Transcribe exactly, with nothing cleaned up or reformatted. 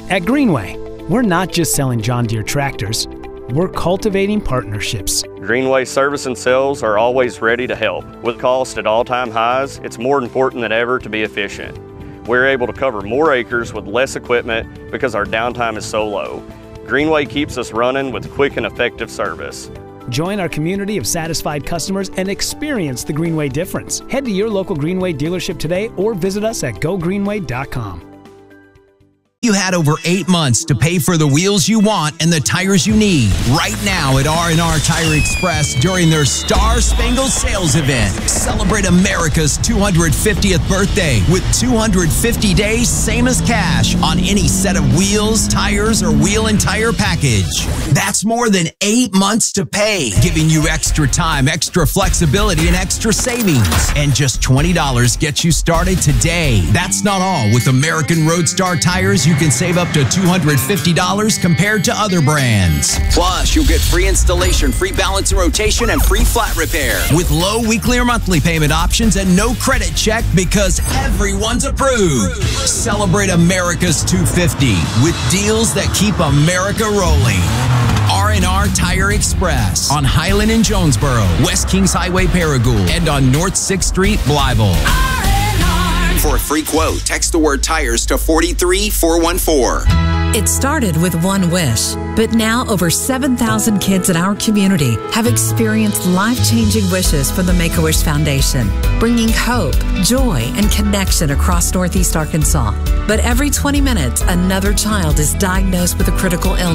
At Greenway, we're not just selling John Deere tractors, we're cultivating partnerships. Greenway service and sales are always ready to help. With cost at all-time highs, it's more important than ever to be efficient. We're able to cover more acres with less equipment because our downtime is so low. Greenway keeps us running with quick and effective service. Join our community of satisfied customers and experience the Greenway difference. Head to your local Greenway dealership today or visit us at go greenway dot com. You had over eight months to pay for the wheels you want and the tires you need. Right now at R and R Tire Express during their Star Spangled Sales event. Celebrate America's two hundred fiftieth birthday with two hundred fifty days, same as cash, on any set of wheels, tires, or wheel and tire package. That's more than eight months to pay, giving you extra time, extra flexibility, and extra savings. And just twenty dollars gets you started today. That's not all. With American Roadstar tires, you can save up to two hundred fifty dollars compared to other brands. Plus, you'll get free installation, free balance and rotation, and free flat repair with low weekly or monthly payment options and no credit check because everyone's approved. Celebrate America's two hundred fifty with deals that keep America rolling. R and R Tire Express on Highland in Jonesboro, West Kings Highway, Paragould, and on North sixth Street, Blytheville. For a free quote, text the word tires to four three four one four. It started with one wish, but now over seven thousand kids in our community have experienced life-changing wishes from the Make-A-Wish Foundation, bringing hope, joy, and connection across Northeast Arkansas. But every twenty minutes, another child is diagnosed with a critical illness.